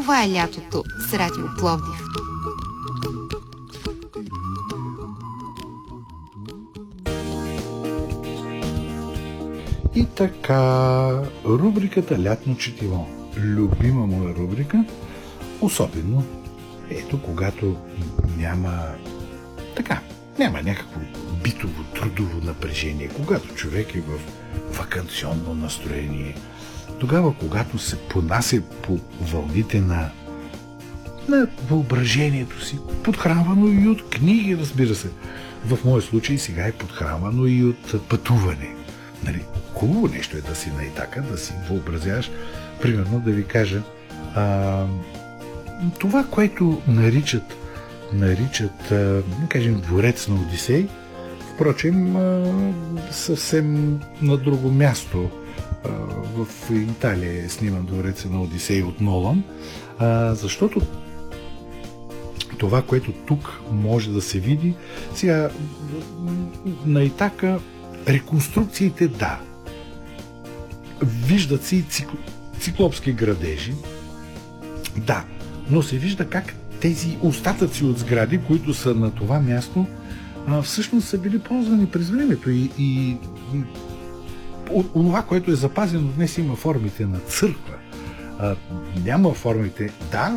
Това е лятото с Радио Пловдив. И така, рубриката Лятно четиво. Любима моя рубрика, особено ето когато няма някакво битово, трудово напрежение, когато човек е в ваканционно настроение, тогава когато се понася по вълните на въображението си, подхранвано и от книги, разбира се. В моя случай сега е подхранвано и от пътуване. Нали, хубаво нещо е да си на Итака, да си въобразяваш, примерно да ви кажа, това, което наричат кажем, дворец на Одисей, впрочем, съвсем на друго място. В Италия е сниман двореца на Одисей от Нолан, защото това, което тук може да се види, сега на Итака реконструкциите, да. Виждат се и циклопски градежи, да, но се вижда как тези остатъци от сгради, които са на това място, всъщност са били ползвани през времето и онова, което е запазено днес, има формите на църква. Няма формите, да,